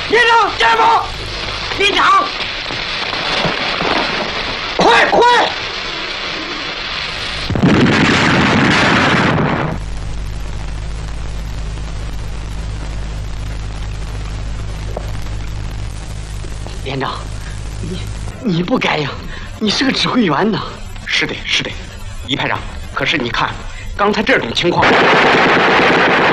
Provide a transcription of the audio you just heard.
连长，前方！连长，快！连长，你不该呀，你是个指挥员呐。 是的，于排长。可是你看，刚才这种情况。